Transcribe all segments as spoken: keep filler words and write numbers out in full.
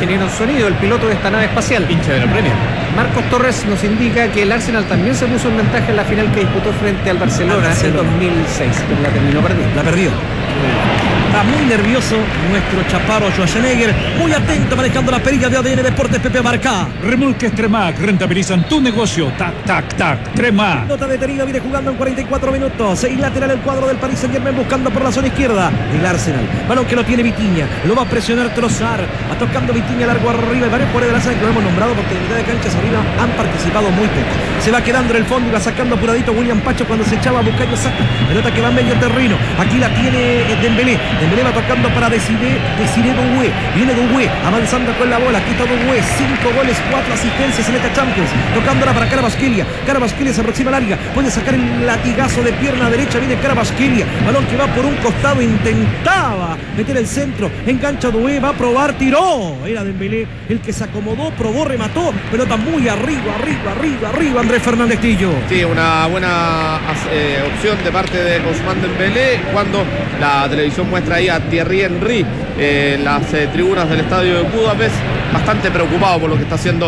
ingeniero en sonido, el piloto de esta nave espacial. Hincha de la Premier. Marcos Torres nos indica que el Arsenal también se puso en ventaja en la final que disputó frente al Barcelona, al Barcelona. en dos mil seis, pero la terminó perdiendo. La perdió. Está muy nervioso nuestro chaparro Schwarzenegger, muy atento manejando la perilla de A D N Deportes. Pepe Abarca. Remolques Tremac rentabilizan tu negocio. Tac, tac, tac. Tremac. Nota detenida, viene jugando en cuarenta y cuatro minutos. Seis lateral el cuadro del Paris Saint-Germain buscando por la zona izquierda. El Arsenal. Balón que lo tiene Vitinha. Lo va a presionar Trossard. Va tocando Vitinha largo arriba. Y varios jugadores de la saga que lo hemos nombrado porque en mitad de canchas arriba han participado muy poco. Se va quedando en el fondo y va sacando apuradito William Pacho cuando se echaba a Bukayo Saka. Pelota que va en medio terreno. Aquí la tiene Dembélé. Dembélé va tocando para Desiré, Desiré Doué. Viene Doué avanzando con la bola. Aquí está Doué. Cinco goles, cuatro asistencias en esta Champions. Tocándola para Kvaratskhelia. Kvaratskhelia se aproxima al área. Puede sacar el latigazo de pierna derecha. Viene Kvaratskhelia. Balón que va por un costado. Intentaba meter el centro. Engancha Doué. Va a probar. Tiró. Era Dembélé el que se acomodó. Probó, remató. Pelota muy arriba, arriba, arriba, arriba. Andrés Fernández Tillo. Sí, una buena eh, opción de parte de Ousmane Dembélé cuando la televisión muestra ahí a Thierry Henry eh, en las eh, tribunas del estadio de Budapest, bastante preocupado por lo que está haciendo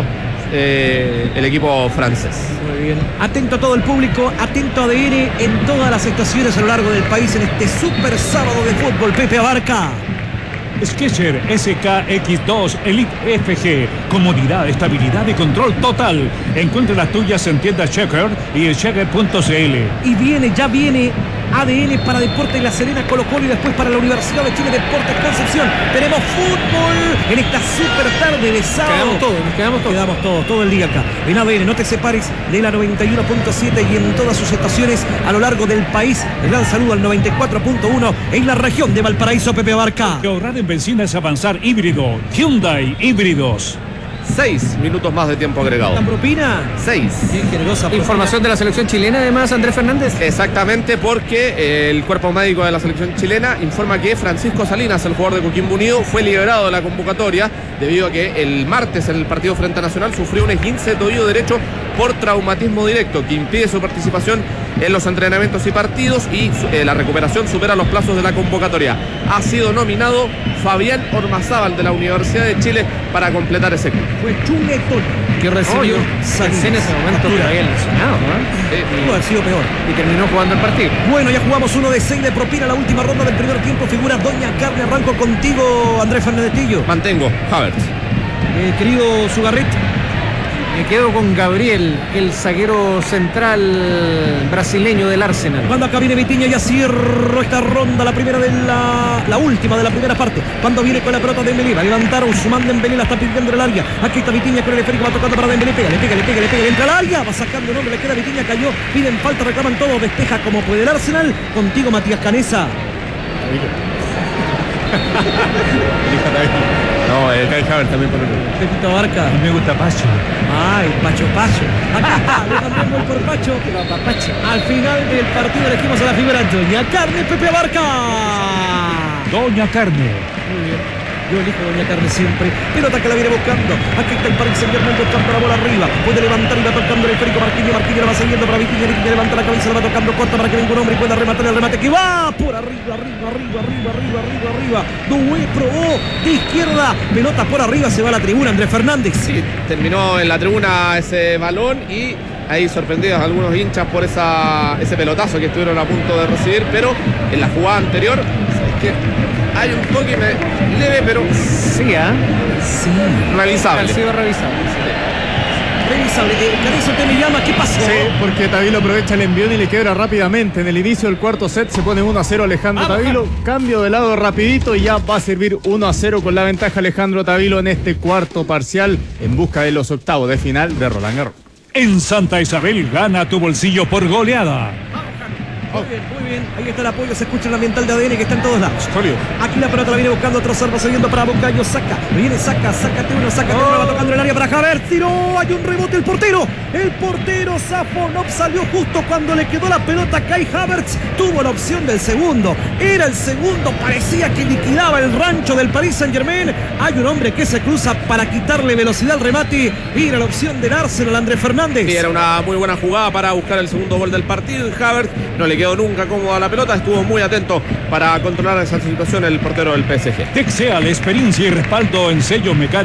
eh, el equipo francés. Muy bien. Atento a todo el público, atento a A D N en todas las estaciones a lo largo del país en este super sábado de fútbol. Pepe Abarca. Skechers S K X dos Elite F G. Comodidad, estabilidad y control total. Encuentra las tuyas en tiendas Checker y en checker punto c l. Y viene, ya viene A D N para Deportes La Serena, Colo Colo y después para la Universidad de Chile Deportes Concepción. Tenemos fútbol en esta super tarde de sábado. Quedamos todos, nos quedamos todos. Quedamos todos, todo el día acá. En A D N, no te separes de la noventa y uno punto siete y en todas sus estaciones a lo largo del país. El gran saludo al noventa y cuatro punto uno en la región de Valparaíso. Pepe Abarca. Que ahorrar en benzina es avanzar híbrido. Hyundai Híbridos. Seis minutos más de tiempo agregado. ¿La propina? Seis. Bien generosa. Información de la selección chilena, además, Andrés Fernández. Exactamente, porque el cuerpo médico de la selección chilena informa que Francisco Salinas, el jugador de Coquimbo Unido, fue liberado de la convocatoria debido a que el martes en el partido frente a Nacional sufrió un esguince de tobillo derecho por traumatismo directo que impide su participación en los entrenamientos y partidos y eh, la recuperación supera los plazos de la convocatoria. Ha sido nominado Fabián Ormazábal de la Universidad de Chile para completar ese club. Fue Chuletón que recibió Salinas. En ese momento Factura. había lesionado, ¿eh? Eh, Pudo haber sido peor. Y terminó jugando el partido. Bueno, ya jugamos uno de seis de propina. La última ronda del primer tiempo figura Doña Carne. Arranco contigo, Andrés Fernández Tillo. Mantengo, Havertz. Eh, querido Sugarret. Me quedo con Gabriel, el zaguero central brasileño del Arsenal. Cuando acá viene Vitinha, ya cierro esta ronda, la primera de la, la última de la primera parte. Cuando viene con la pelota de Dembélé, va a levantar a Ousmane Dembélé, la está pidiendo el área. Aquí está Vitinha con el esférico, va tocando para Dembélé, pega, le pega, le pega, le pega, le entra al área, va sacando un hombre, le queda Vitinha, cayó, piden falta, reclaman todo, despeja como puede el Arsenal. Contigo, Matías Canesa. No, el Kai Havertz también por el... Pepito Abarca. Me gusta Pacho. Ay, Pacho Pacho. Aquí está, le cambiamos por Pacho. Al final del partido elegimos a la figura Doña Carne, Pepe Abarca. Doña Carne. Muy bien. Yo elijo Doña Carne siempre. Pelota que la viene buscando. Aquí está el Paris Saint-Germain buscando la bola arriba. Puede levantar y va tocando el esférico Marquinhos. Marquinhos la va siguiendo para Vitinha. Vitinha levanta la cabeza, la va tocando corta para que venga un hombre y pueda rematar el remate que va por arriba, arriba, arriba, arriba, arriba, arriba, arriba. Doué probó de izquierda. Pelota por arriba, se va a la tribuna. Andrés Fernández. Sí, terminó en la tribuna ese balón y ahí sorprendidos algunos hinchas por esa, ese pelotazo que estuvieron a punto de recibir, pero en la jugada anterior, ¿sabes qué? Hay un toque leve, pero Sí, ¿ah? ¿eh? Sí. revisable. Ha sido revisable. Revisable. Eh, Carezo, te me llama. ¿Qué pasó? Sí, porque Tavilo aprovecha el envión y le quebra rápidamente. En el inicio del cuarto set se pone uno a cero Alejandro Vamos, Tavilo. Cambio de lado rapidito y ya va a servir uno a cero con la ventaja Alejandro Tavilo en este cuarto parcial en busca de los octavos de final de Roland Garros. En Santa Isabel gana tu bolsillo por goleada. Muy bien, muy bien. Ahí está el apoyo, se escucha el ambiental de A D N que está en todos lados. Sólido. Aquí la pelota la viene buscando Trossard, va siguiendo para Bukayo Saka. Viene Saka, sácate uno, sácate uno, va tocando el área para Havertz. Tiró, hay un rebote, el portero. El portero Safonov salió justo cuando le quedó la pelota a Kai Havertz. Tuvo la opción del segundo. Era el segundo, parecía que liquidaba el rancho del Paris Saint-Germain. Hay un hombre que se cruza para quitarle velocidad al remate. Y era la opción del Arsenal, Andrés Fernández. Sí, era una muy buena jugada para buscar el segundo gol del partido y Havertz no le quedó nunca cómoda la pelota, estuvo muy atento para controlar esa situación el portero del P S G. Texea la experiencia y respaldo en sello mecánico.